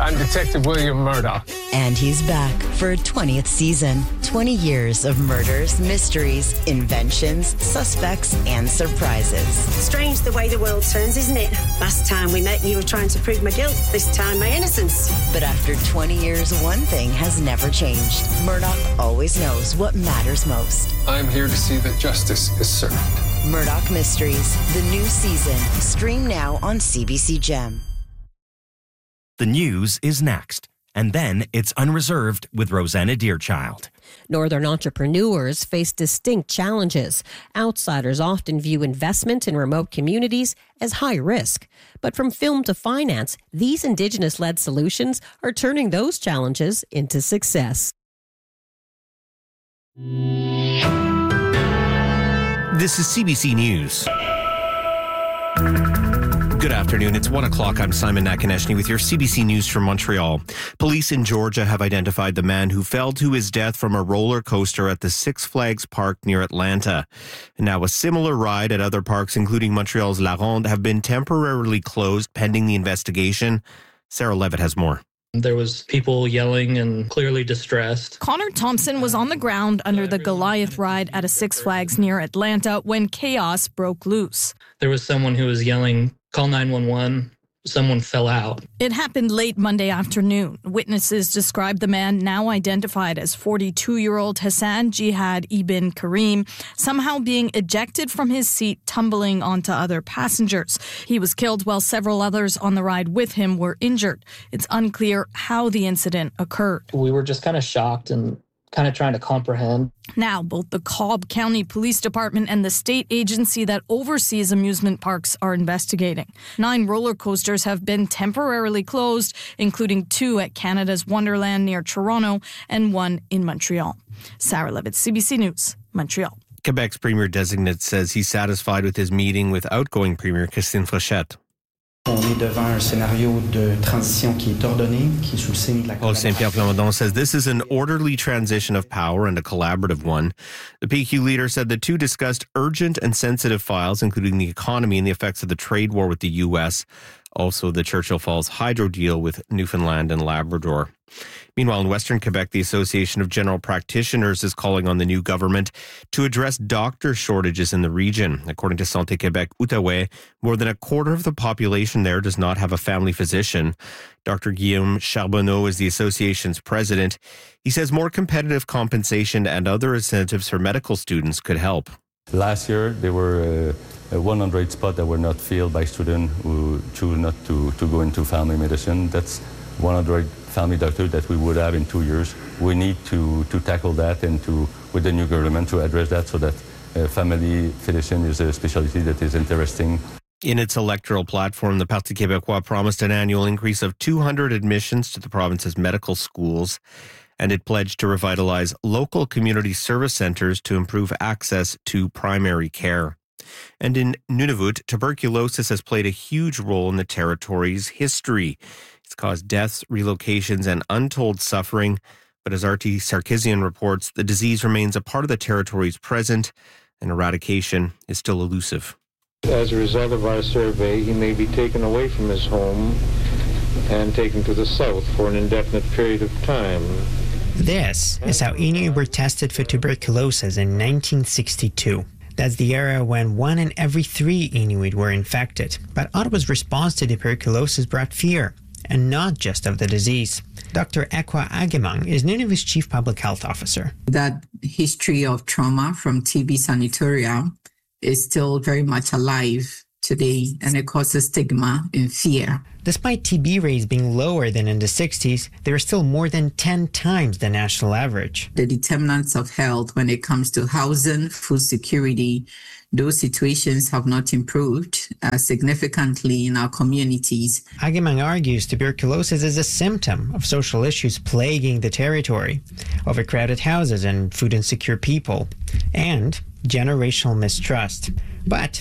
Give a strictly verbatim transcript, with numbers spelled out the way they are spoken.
I'm Detective William Murdoch. And he's back for a twentieth season. twenty years of murders, mysteries, inventions, suspects, and surprises. Strange the way the world turns, isn't it? Last time we met, you were trying to prove my guilt. This time, my innocence. But after twenty years, one thing has never changed. Murdoch always knows what matters most. I'm here to see that justice is served. Murdoch Mysteries, the new season. Stream now on C B C Gem. The news is next. And then it's Unreserved with Rosanna Deerchild. Northern entrepreneurs face distinct challenges. Outsiders often view investment in remote communities as high risk. But from film to finance, these Indigenous-led solutions are turning those challenges into success. This is C B C News. Good afternoon. It's one o'clock. I'm Simon Nakonechny with your C B C News from Montreal. Police in Georgia have identified the man who fell to his death from a roller coaster at the Six Flags Park near Atlanta. And now a similar ride at other parks, including Montreal's La Ronde, have been temporarily closed pending the investigation. Sarah Levitt has more. There was people yelling and clearly distressed. Connor Thompson was on the ground under the Goliath ride at a Six Flags near Atlanta when chaos broke loose. There was someone who was yelling, "Call nine one one." Someone fell out. It happened late Monday afternoon. Witnesses described the man, now identified as forty-two-year-old Hassan Jihad Ibn Karim, somehow being ejected from his seat, tumbling onto other passengers. He was killed while several others on the ride with him were injured. It's unclear how the incident occurred. We were just kind of shocked and kind of trying to comprehend. Now, both the Cobb County Police Department and the state agency that oversees amusement parks are investigating. Nine roller coasters have been temporarily closed, including two at Canada's Wonderland near Toronto and one in Montreal. Sarah Levitt, C B C News, Montreal. Quebec's premier designate says he's satisfied with his meeting with outgoing Premier Christine Fréchette. Paul Saint-Pierre Plamondon says this is an orderly transition of power and a collaborative one. The P Q leader said the two discussed urgent and sensitive files, including the economy and the effects of the trade war with the U S, also the Churchill Falls hydro deal with Newfoundland and Labrador. Meanwhile, in Western Quebec, the Association of General Practitioners is calling on the new government to address doctor shortages in the region. According to Santé Québec Outaouais, more than a quarter of the population there does not have a family physician. Doctor Guillaume Charbonneau is the association's president. He says more competitive compensation and other incentives for medical students could help. Last year, there were uh, one hundred spots that were not filled by students who choose not to, to go into family medicine. That's one hundred family doctors that we would have in two years. We need to, to tackle that and to, with the new government, to address that so that uh, family physician is a specialty that is interesting. In its electoral platform, the Parti Québécois promised an annual increase of two hundred admissions to the province's medical schools, and it pledged to revitalize local community service centres to improve access to primary care. And in Nunavut, tuberculosis has played a huge role in the territory's history. It's caused deaths, relocations, and untold suffering. But as R T Sarkisian reports, the disease remains a part of the territory's present, and eradication is still elusive. As a result of our survey, he may be taken away from his home and taken to the south for an indefinite period of time. This is how Inuit were tested for tuberculosis in nineteen sixty-two. That's the era when one in every three Inuit were infected. But Ottawa's response to tuberculosis brought fear, and not just of the disease. Doctor Ekwa Agemang is Nunavut's chief public health officer. That history of trauma from T B sanatorium is still very much alive today, and it causes stigma and fear. Despite T B rates being lower than in the sixties, they are still more than ten times the national average. The determinants of health when it comes to housing, food security, those situations have not improved uh, significantly in our communities. Agemang argues tuberculosis is a symptom of social issues plaguing the territory, overcrowded houses and food insecure people, and generational mistrust. But